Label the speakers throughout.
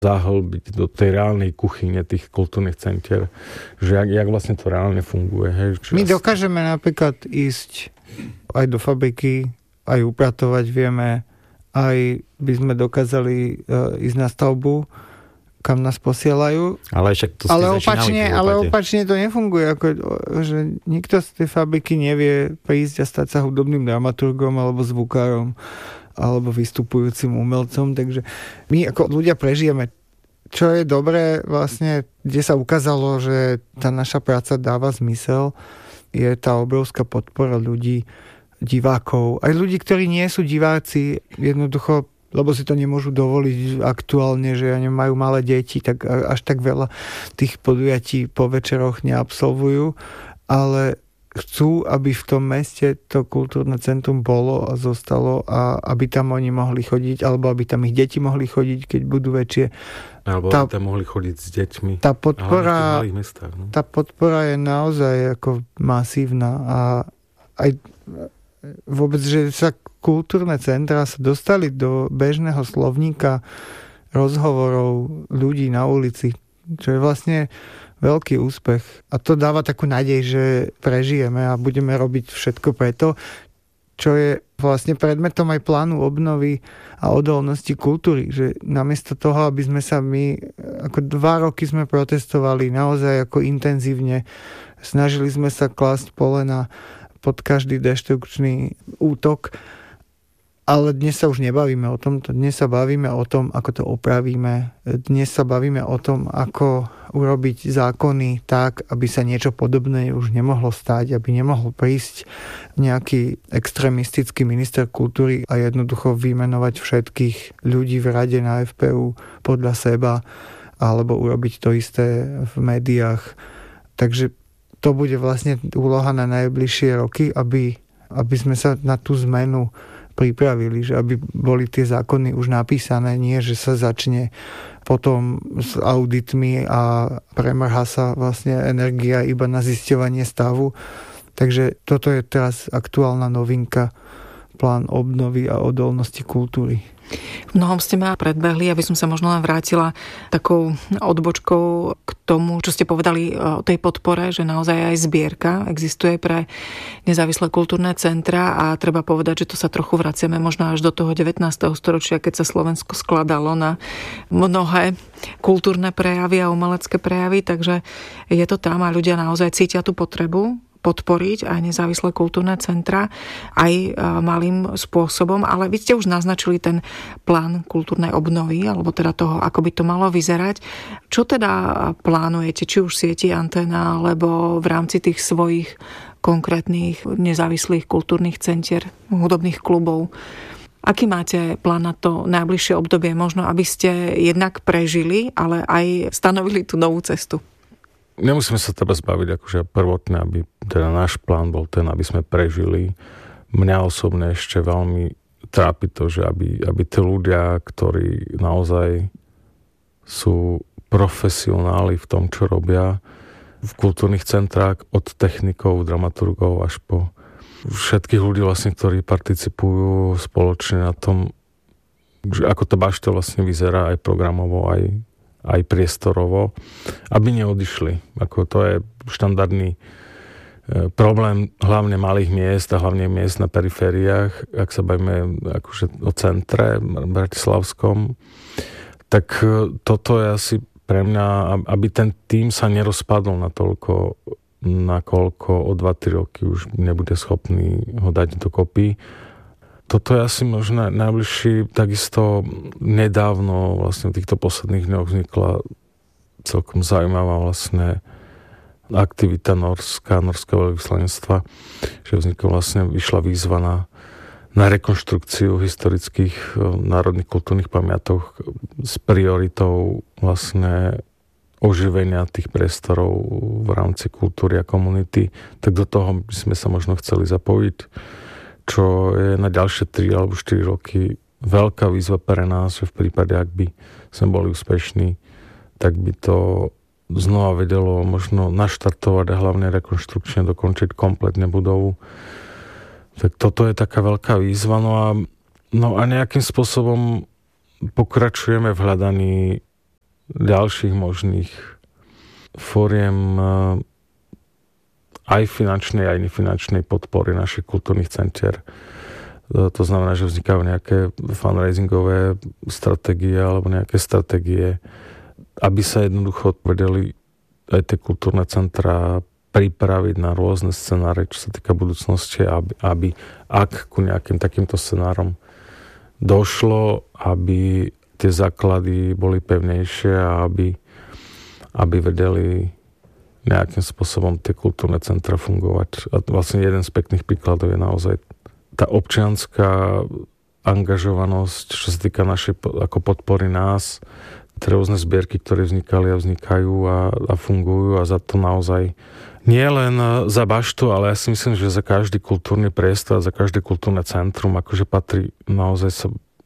Speaker 1: zahlbiť do tej reálnej kuchyne tých kultúrnych centier, že jak vlastne to reálne funguje. Hej?
Speaker 2: My dokážeme napríklad ísť aj do fabriky, aj upratovať vieme, aj by sme dokázali ísť na stavbu, kam nás posielajú.
Speaker 3: Ale však to ste
Speaker 2: opačne to nefunguje. Že nikto z tej fabriky nevie prísť a stať sa hudobným dramaturgom alebo zvukárom alebo vystupujúcim umelcom. Takže my ako ľudia prežijeme. Čo je dobré vlastne, kde sa ukázalo, že tá naša práca dáva zmysel, je tá obrovská podpora ľudí, divákov. Aj ľudí, ktorí nie sú diváci, jednoducho lebo si to nemôžu dovoliť aktuálne, že majú malé deti, tak až tak veľa tých podujatí po večeroch neabsolvujú, ale chcú, aby v tom meste to kultúrne centrum bolo a zostalo a aby tam oni mohli chodiť, alebo aby tam ich deti mohli chodiť, keď budú väčšie.
Speaker 1: Alebo aby tam mohli chodiť s deťmi.
Speaker 2: Tá podpora,
Speaker 1: v malých mestách, no?
Speaker 2: Tá podpora je naozaj ako masívna a aj vôbec, že sa kultúrne centrá sa dostali do bežného slovníka rozhovorov ľudí na ulici, čo je vlastne veľký úspech. A to dáva takú nádej, že prežijeme a budeme robiť všetko preto, čo je vlastne predmetom aj plánu obnovy a odolnosti kultúry. Že namiesto toho, aby sme sa ako 2 roky sme protestovali naozaj ako intenzívne, snažili sme sa klásť polena pod každý deštrukčný útok, ale dnes sa už nebavíme o tom, dnes sa bavíme o tom, ako to opravíme, dnes sa bavíme o tom, ako urobiť zákony tak, aby sa niečo podobné už nemohlo stať, aby nemohol prísť nejaký extrémistický minister kultúry a jednoducho vymenovať všetkých ľudí v rade na FPU podľa seba, alebo urobiť to isté v médiách. Takže to bude vlastne úloha na najbližšie roky, aby sme sa na tú zmenu pripravili, že aby boli tie zákony už napísané, nie, že sa začne potom s auditmi a premrhá sa vlastne energia iba na zisťovanie stavu. Takže toto je teraz aktuálna novinka, plán obnovy a odolnosti kultúry.
Speaker 4: V mnohom ste ma predbehli, aby som sa možno len vrátila takou odbočkou k tomu, čo ste povedali o tej podpore, že naozaj aj zbierka existuje pre nezávislé kultúrne centra a treba povedať, že to sa trochu vraciame možno až do toho 19. storočia, keď sa Slovensko skladalo na mnohé kultúrne prejavy a umelecké prejavy, takže je to tam a ľudia naozaj cítia tú potrebu podporiť aj nezávislé kultúrne centra aj malým spôsobom, ale vy ste už naznačili ten plán kultúrnej obnovy, alebo teda toho, ako by to malo vyzerať. Čo teda plánujete, či už sieti Anténa, alebo v rámci tých svojich konkrétnych nezávislých kultúrnych centier, hudobných klubov? Aký máte plán na to najbližšie obdobie? Možno, aby ste jednak prežili, ale aj stanovili tú novú cestu.
Speaker 1: Nemusíme sa teraz baviť akože prvotné, aby teda náš plán bol ten, aby sme prežili. Mňa osobne ešte veľmi trápi to, že aby tí ľudia, ktorí naozaj sú profesionáli v tom, čo robia v kultúrnych centrách, od technikov, dramaturgov až po všetkých ľudí vlastne, ktorí participujú spoločne na tom, že ako to bašte vlastne vyzerá aj programovo, aj priestorovo, aby neodišli. Ako to je štandardný problém hlavne malých miest a hlavne miest na perifériách, ak sa bavíme akože o centre bratislavskom, tak toto je asi pre mňa, aby ten tím sa nerozpadol natoľko, nakoľko o 2-3 roky už nebude schopný ho dať dokopy. Toto je asi možno najbližší, takisto nedávno, vlastne v týchto posledných dňoch vznikla celkom zaujímavá vlastne aktivita norského veľvyslanectva, že vyšla výzva na rekonštrukciu historických národných kultúrnych pamiatok s prioritou vlastne oživenia tých priestorov v rámci kultúry a komunity. Tak do toho by sme sa možno chceli zapojiť, čo je na ďalšie 3 alebo 4 roky veľká výzva pre nás, že v prípade, ak by sme boli úspešní, tak by to znova vedelo možno naštartovať a hlavne rekonštrukčne dokončiť kompletne budovu. Tak toto je taká veľká výzva. No a nejakým spôsobom pokračujeme v hľadaní ďalších možných fóriem aj finančnej, aj nefinančnej podpory našich kultúrnych centier. To znamená, že vznikajú nejaké fundraisingové stratégie alebo nejaké stratégie, aby sa jednoducho vedeli aj tie kultúrne centra pripraviť na rôzne scenáre, čo sa týka budúcnosti, aby ak ku nejakým takýmto scenárom došlo, aby tie základy boli pevnejšie a aby vedeli nejakým spôsobom tie kultúrne centra fungovať. A vlastne jeden z pekných príkladov je naozaj tá občianská angažovanosť, čo sa týka našej ako podpory nás, tie rôzne zbierky, ktoré vznikali a vznikajú a fungujú a za to naozaj nie len za baštu, ale ja si myslím, že za každý kultúrny priestor, za každé kultúrne centrum, akože patrí naozaj sa...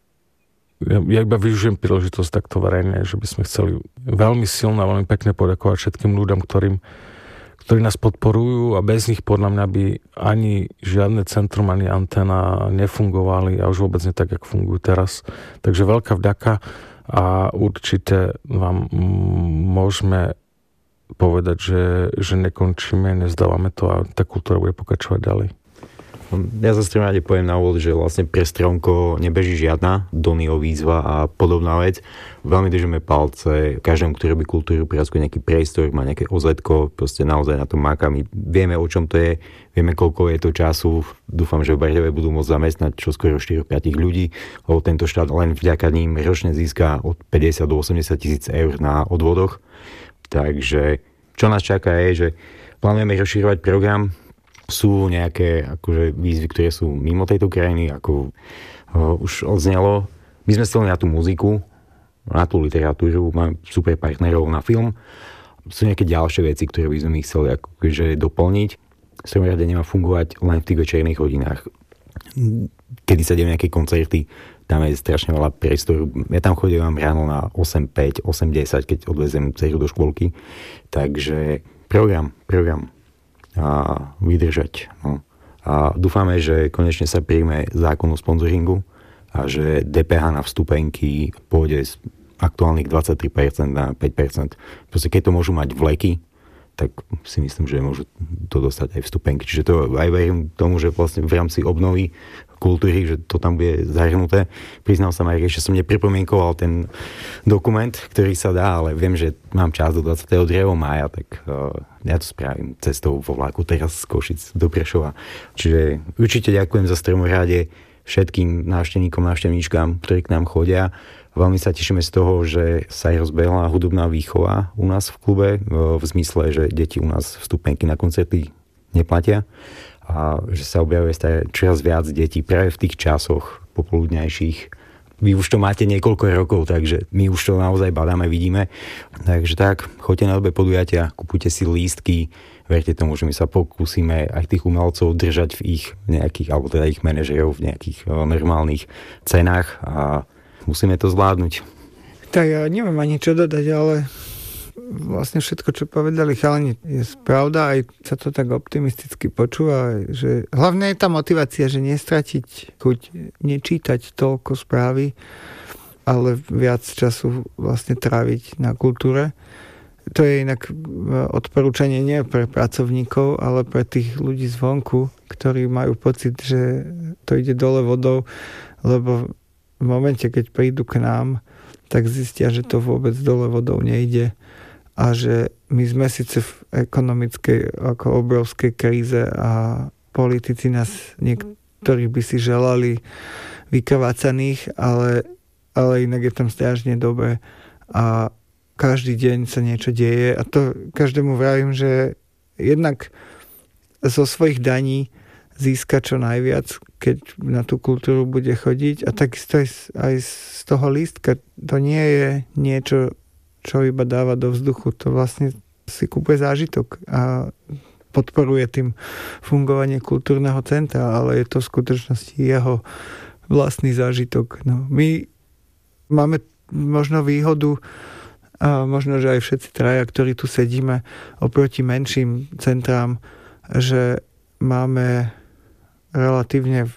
Speaker 1: Ja iba využijem príležitosť takto verejne, že by sme chceli veľmi silno a veľmi pekne poďakovať všetkým ľuďom, ktorí nás podporujú a bez nich podľa mňa by ani žiadne centrum, ani anténa nefungovali a už vôbec nie tak, jak fungujú teraz. Takže veľká vďaka a určite vám môžeme povedať, že nekončíme, nezdávame to a tá kultúra bude pokračovať ďalej.
Speaker 3: Ja za stromrade poviem na úvod, že vlastne pre Stromko nebeží žiadna Donio výzva a podobná vec. Veľmi držíme palce každému, ktorý robí kultúru, prevádzkuje nejaký priestor, má nejaké OZ-ko, proste naozaj na tom máka. My vieme, o čom to je, vieme, koľko je to času. Dúfam, že v Bardejove budú môcť zamestnať čo skoro 4-5 ľudí, lebo tento štát len vďaka ním ročne získa od 50 do 80 tisíc eur na odvodoch. Takže čo nás čaká je, že plánujeme rozširovať program. Sú nejaké akože výzvy, ktoré sú mimo tejto krajiny, ako už odznelo. My sme stali na tú muziku, na tú literatúru, máme super partnerov na film. Sú nejaké ďalšie veci, ktoré by sme chceli akože doplniť. Stromrade nemá fungovať len v tých večerných hodinách. Kedy sa dejú nejaké koncerty, tam je strašne veľa priestoru. Ja tam chodím ráno na 8:05, 8:10, keď odvezem dceru do škôlky. Takže program a vydržať. No. A dúfame, že konečne sa príjme zákon o sponzoringu a že DPH na vstupenky pôjde z aktuálnych 23% na 5%. Proste keď to môžu mať vleky, tak si myslím, že môžu to dostať aj vstupenky. Čiže to aj verím tomu, že vlastne v rámci obnovy kultúry, že to tam bude zahrnuté. Priznal sa Marek, že som nepripomienkoval ten dokument, ktorý sa dá, ale viem, že mám čas do 22. mája, tak ja to spravím cestou vo vláku teraz z Košic do Prešova. Čiže určite ďakujem za Stromorade všetkým návštevníkom, návštevníčkám, ktorí k nám chodia. Veľmi sa tešíme z toho, že sa aj rozbehla hudobná výchova u nás v klube, v zmysle, že deti u nás vstupenky na koncerty neplatia a že sa objavuje čoraz viac detí práve v tých časoch popoludňajších. Vy už to máte niekoľko rokov, takže my už to naozaj badáme, vidíme. Takže tak, choďte na dobe podujatia, kupujte si lístky, verte tomu, že my sa pokúsime aj tých umelcov držať v ich nejakých, alebo teda ich manažerov v nejakých normálnych cenách a musíme to zvládnuť.
Speaker 2: Tak ja neviem ani čo dodať, ale vlastne všetko, čo povedali chalani, je pravda, aj sa to tak optimisticky počúva, že hlavne je tá motivácia, že nestratiť chuť nečítať toľko správy, ale viac času vlastne tráviť na kultúre. To je inak odporúčanie nie pre pracovníkov, ale pre tých ľudí zvonku, ktorí majú pocit, že to ide dole vodou, lebo v momente, keď prídu k nám, tak zistia, že to vôbec dole vodou nejde a že my sme síce v ekonomickej ako obrovskej kríze a politici nás niektorí by si želali vykrvácaných, ale inak je tam strašne dobre a každý deň sa niečo deje a to každému vravím, že jednak zo svojich daní získa čo najviac, keď na tú kultúru bude chodiť a takisto aj z toho lístka to nie je niečo, čo iba dáva do vzduchu, to vlastne si kúpuje zážitok a podporuje tým fungovanie kultúrneho centra, ale je to v skutočnosti jeho vlastný zážitok. No, my máme možno výhodu a možno, že aj všetci traja, ktorí tu sedíme oproti menším centrám, že máme relatívne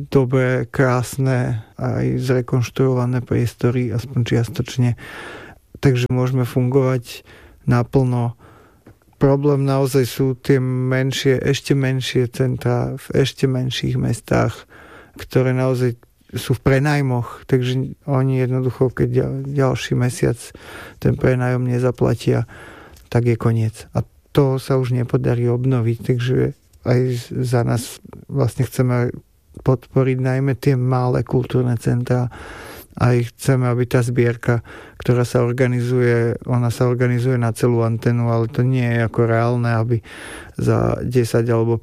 Speaker 2: dobré, krásne aj zrekonštruované priestory, aspoň čiastočne. takže môžeme fungovať naplno. Problém naozaj sú tie ešte menšie centrá v ešte menších mestách, ktoré naozaj sú v prenajmoch, takže oni jednoducho, keď ďalší mesiac ten prenájom nezaplatia, tak je koniec. A to sa už nepodarí obnoviť, takže aj za nás vlastne chceme podporiť najmä tie malé kultúrne centrá. Aj chceme, aby tá zbierka, ktorá sa organizuje, ona sa organizuje na celú antenu, ale to nie je ako reálne, aby za 10 alebo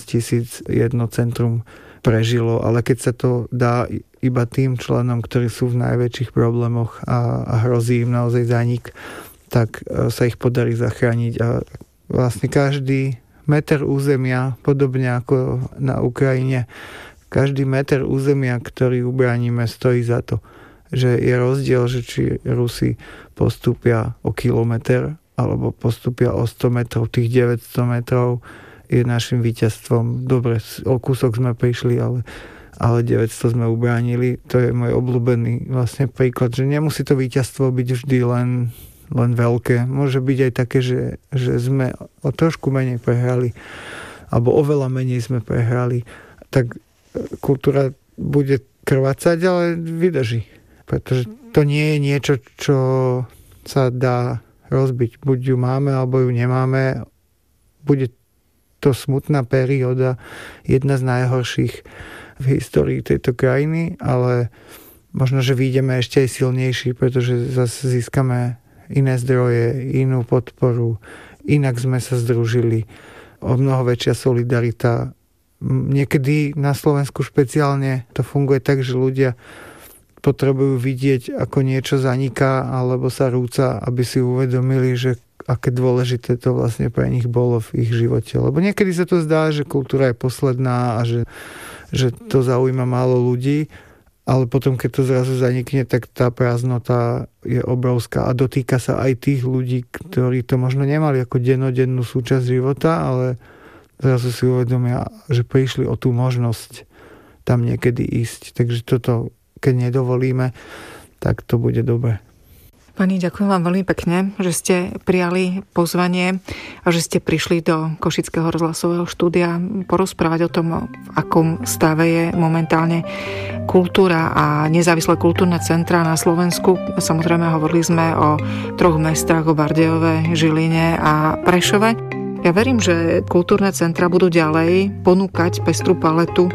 Speaker 2: 15 000 jedno centrum prežilo, ale keď sa to dá iba tým členom, ktorí sú v najväčších problémoch a hrozí im naozaj zánik, tak sa ich podarí zachrániť. A vlastne každý meter územia, podobne ako na Ukrajine, každý meter územia, ktorý ubránime, stojí za to. Že je rozdiel, že či Rusi postúpia o kilometer alebo postúpia o 100 metrov, tých 900 metrov je našim víťazstvom. Dobre, o kúsok sme prišli, ale 900 sme ubránili. To je môj obľúbený vlastne príklad, že nemusí to víťazstvo byť vždy len veľké. Môže byť aj také, že sme o trošku menej prehrali alebo oveľa menej sme prehrali. Tak kultúra bude krvácať, ale vydrží. Pretože to nie je niečo, čo sa dá rozbiť. Buď ju máme, alebo ju nemáme. Bude to smutná perióda, jedna z najhorších v histórii tejto krajiny, ale možno, že vyjdeme ešte aj silnejší, pretože zase získame iné zdroje, inú podporu, inak sme sa združili. O mnoho väčšia solidarita. Niekedy na Slovensku špeciálne to funguje tak, že ľudia potrebujú vidieť, ako niečo zaniká alebo sa rúca, aby si uvedomili, že aké dôležité to vlastne pre nich bolo v ich živote. Lebo niekedy sa to zdá, že kultúra je posledná a že to zaujíma málo ľudí, ale potom, keď to zrazu zanikne, tak tá prázdnota je obrovská a dotýka sa aj tých ľudí, ktorí to možno nemali ako dennodennú súčasť života, ale zrazu si uvedomia, že prišli o tú možnosť tam niekedy ísť. Takže toto, keď nedovolíme, tak to bude dobre.
Speaker 4: Pani, ďakujem vám veľmi pekne, že ste prijali pozvanie a že ste prišli do Košického rozhlasového štúdia porozprávať o tom, v akom stave je momentálne kultúra a nezávislé kultúrne centrá na Slovensku. Samozrejme, hovorili sme o 3 mestách, o Bardejove, Žiline a Prešove. Ja verím, že kultúrne centra budú ďalej ponúkať pestrú paletu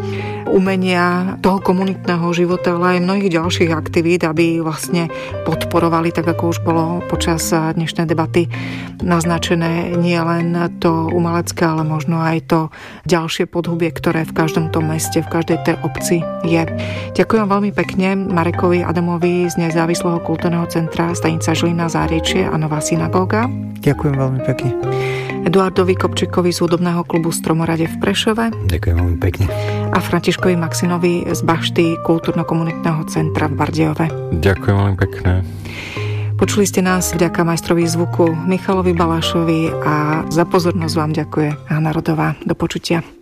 Speaker 4: umenia, toho komunitného života, ale aj mnohých ďalších aktivít, aby vlastne podporovali, tak ako už bolo počas dnešnej debaty naznačené, nie len to umelecké, ale možno aj to ďalšie podhubie, ktoré v každom tom meste, v každej tej obci je. Ďakujem veľmi pekne Marekovi Adamovi z Nezávislého kultúrneho centra Stanica Žilina Záriečie a Nová synagóga.
Speaker 2: Ďakujem veľmi pekne.
Speaker 4: Eduardovi Kopčekovi z hudobného klubu Stromorade v Prešove.
Speaker 3: Ďakujem veľmi pekne.
Speaker 4: A Františkovi Maxinovi z Bašty kultúrno-komunitného centra v Bardejove.
Speaker 1: Ďakujem veľmi pekne.
Speaker 4: Počuli ste nás vďaka majstrovi zvuku Michalovi Balášovi a za pozornosť vám ďakuje Hana Rodová. Do počutia.